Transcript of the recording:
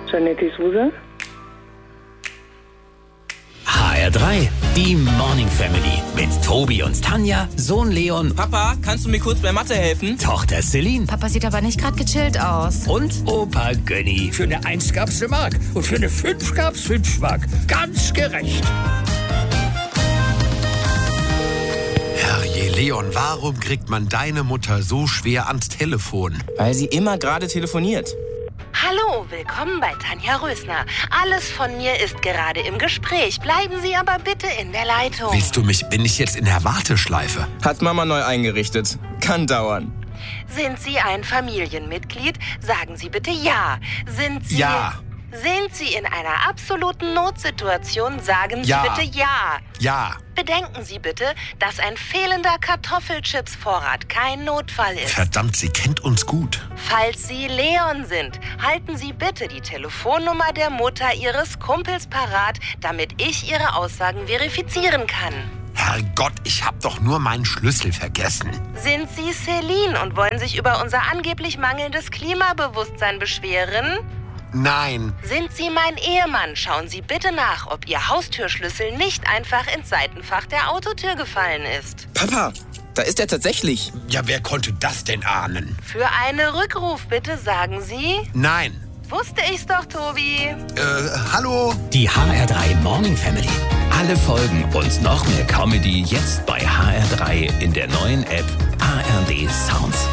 Janetti Suse. HR3, die Morning Family mit Tobi und Tanja, Sohn Leon, Papa, kannst du mir kurz bei Mathe helfen? Tochter Celine Papa sieht aber nicht gerade gechillt aus. und Opa Gönni. Für eine 1 gab's eine Mark und für eine 5 gab's 5 Mark. Ganz gerecht. Herrje, Leon, warum kriegt man deine Mutter so schwer ans Telefon? Weil sie immer gerade telefoniert. Hallo, willkommen bei Tanja Rösner. Alles von mir ist gerade im Gespräch. Bleiben Sie aber bitte in der Leitung. Bin ich jetzt in der Warteschleife? Hat Mama neu eingerichtet. Kann dauern. Sind Sie ein Familienmitglied? Sagen Sie bitte ja. Sind Sie... Ja. Sind Sie in einer absoluten Notsituation? Sagen Sie Ja. bitte ja. Ja. Bedenken Sie bitte, dass ein fehlender Kartoffelchips-Vorrat kein Notfall ist. Verdammt, sie kennt uns gut. Falls Sie Leon sind, halten Sie bitte die Telefonnummer der Mutter Ihres Kumpels parat, damit ich Ihre Aussagen verifizieren kann. Herrgott, ich hab doch nur meinen Schlüssel vergessen. Sind Sie Celine und wollen sich über unser angeblich mangelndes Klimabewusstsein beschweren? Nein. Sind Sie mein Ehemann? Schauen Sie bitte nach, ob Ihr Haustürschlüssel nicht einfach ins Seitenfach der Autotür gefallen ist. Papa, da ist er tatsächlich. Ja, wer konnte das denn ahnen? Für einen Rückruf bitte sagen Sie... Nein. Wusste ich's doch, Tobi. Hallo? Die HR3 Morning Family. Alle Folgen und noch mehr Comedy jetzt bei HR3 in der neuen App ARD Sounds.